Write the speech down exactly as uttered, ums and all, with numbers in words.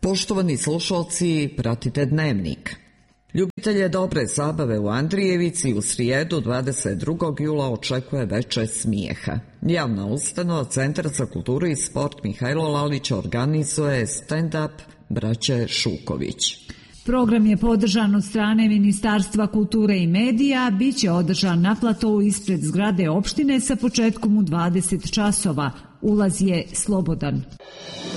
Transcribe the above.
Poštovani slušalci, pratite Dnevnik. Ljubitelje dobre zabave u Andrijevici u srijedu dvadeset drugog jula očekuje veče smijeha. Javna ustanova Centar za kulturu i sport Mihajlo Lalić organizuje stand-up braće Šuković. Program je podržan od strane Ministarstva kulture i medija, bit će održan na platovu ispred zgrade opštine sa početkom u dvadeset časova. Ulaz je slobodan.